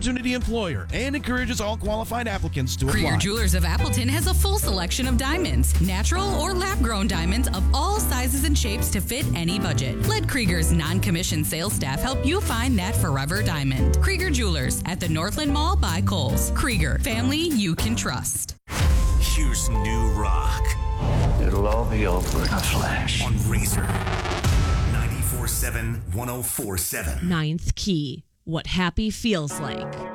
opportunity employer and encourages all qualified applicants to Krieger apply. Jewelers of Appleton has a full selection of diamonds, natural or lab-grown diamonds of all sizes and shapes to fit any budget. Let Krieger's non-commissioned sales staff help you find that forever diamond. Krieger Jewelers at the Northland Mall by Kohl's. Krieger, family you can trust. Here's new rock. It'll all be over in a flash. On Razor. 94.7, 104.7. Ninth Key. What happy feels like.